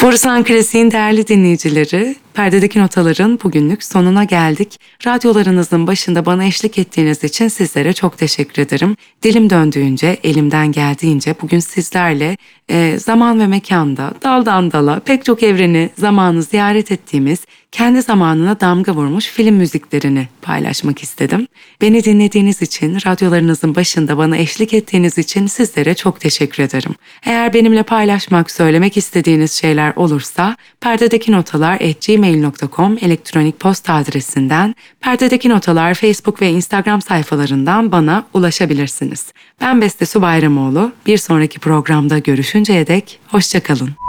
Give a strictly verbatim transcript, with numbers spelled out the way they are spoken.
Borusan Klasik'in değerli dinleyicileri, Perdedeki Notaların bugünlük sonuna geldik. Radyolarınızın başında bana eşlik ettiğiniz için sizlere çok teşekkür ederim. Dilim döndüğünce, elimden geldiğince bugün sizlerle e, zaman ve mekanda, daldan dala pek çok evreni, zamanı ziyaret ettiğimiz, kendi zamanına damga vurmuş film müziklerini paylaşmak istedim. Beni dinlediğiniz için, radyolarınızın başında bana eşlik ettiğiniz için sizlere çok teşekkür ederim. Eğer benimle paylaşmak, söylemek istediğiniz şeyler olursa perdedeki notalar at gmail nokta com elektronik posta adresinden, Perdedeki Notalar Facebook ve Instagram sayfalarından bana ulaşabilirsiniz. Ben Beste Su Bayramoğlu. Bir sonraki programda görüşünceye dek hoşça kalın.